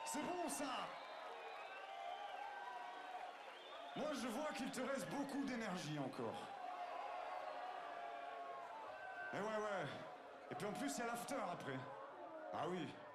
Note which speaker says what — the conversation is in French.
Speaker 1: C'est bon ça. Moi je vois qu'il te reste beaucoup d'énergie encore. Et ouais. Et puis en plus il y a l'after après. Ah oui.